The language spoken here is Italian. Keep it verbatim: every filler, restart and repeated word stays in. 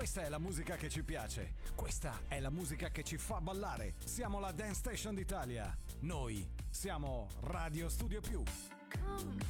Questa è la musica che ci piace. Questa è la musica che ci fa ballare. Siamo la Dance Station d'Italia. Noi siamo Radio Studio Più. Come